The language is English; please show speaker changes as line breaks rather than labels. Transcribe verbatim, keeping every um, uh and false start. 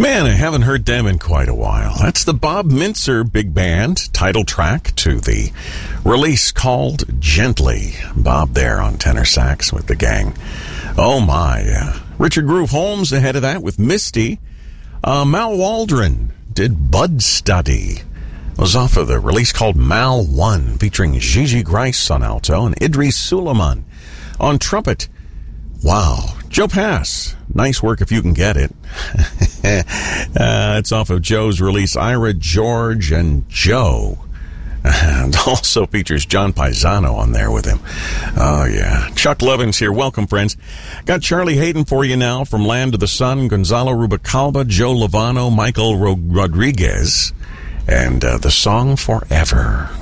Man, I haven't heard them in quite a while. That's the Bob Mintzer Big Band title track to the release called Gently. Bob there on tenor sax with the gang. Oh my. Uh, Richard Groove Holmes ahead of that with Misty. Uh, Mal Waldron did Bud Study. It was off of the release called Mal one, featuring Gigi Grice on alto and Idris Suleiman on trumpet. Wow. Joe Pass. Nice work if you can get it. uh, it's off of Joe's release, Ira, George, and Joe. And also features John Paisano on there with him. Oh, yeah. Chuck Lovins here. Welcome, friends. Got Charlie Hayden for you now from Land of the Sun, Gonzalo Rubacalba, Joe Lovano, Michael Ro- Rodriguez, and uh, the song Forever.